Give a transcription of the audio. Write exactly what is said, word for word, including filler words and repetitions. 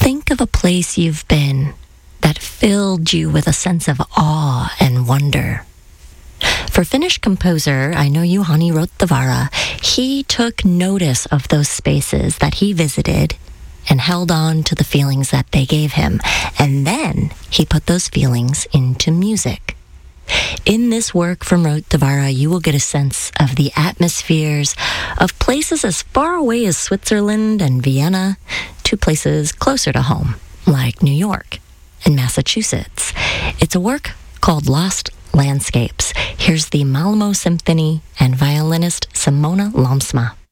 Think of a place you've been that filled you with a sense of awe and wonder. For Finnish composer Aino Juhani Rottavaara, he took notice of those spaces that he visited and held on to the feelings that they gave him. And then he put those feelings into music. In this work from Rottavaara, you will get a sense of the atmospheres of places as far away as Switzerland and Vienna to places closer to home, like New York and Massachusetts. It's a work called Lost Landscapes. Here's the Malmo Symphony and violinist Simona Lamsma.